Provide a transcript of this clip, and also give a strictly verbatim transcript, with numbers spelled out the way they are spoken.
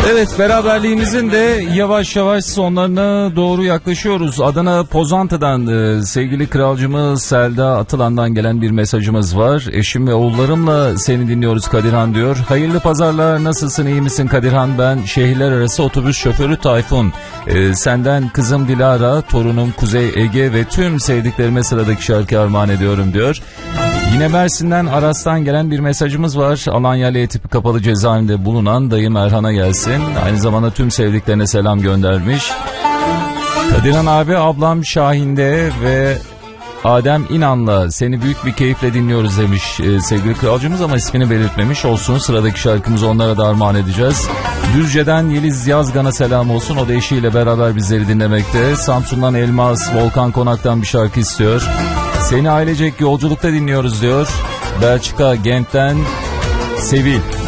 Evet, beraberliğimizin de yavaş yavaş sonlarına doğru yaklaşıyoruz. Adana Pozantı'dan e, sevgili kralcımız Selda Atılan'dan gelen bir mesajımız var. Eşim ve oğullarımla seni dinliyoruz Kadirhan diyor. Hayırlı pazarlar, nasılsın, iyi misin Kadirhan? Ben şehirler arası otobüs şoförü Tayfun. E, senden kızım Dilara, torunum Kuzey Ege ve tüm sevdiklerime sıradaki şarkı armağan ediyorum diyor. Yine Mersin'den Aras'tan gelen bir mesajımız var. Alanya L tipi kapalı cezaevinde bulunan dayım Erhan'a gelsin. Aynı zamanda tüm sevdiklerine selam göndermiş. Kadirhan abi, ablam Şahin'de ve Adem İnan'la seni büyük bir keyifle dinliyoruz demiş ee, sevgili kralcımız, ama ismini belirtmemiş. Olsun, sıradaki şarkımızı onlara da armağan edeceğiz. Düzce'den Yeliz Yazgan'a selam olsun. O da eşiyle beraber bizleri dinlemekte. Samsun'dan Elmas Volkan Konak'tan bir şarkı istiyor. Seni ailecek yolculukta dinliyoruz diyor. Belçika Gent'ten Sevil.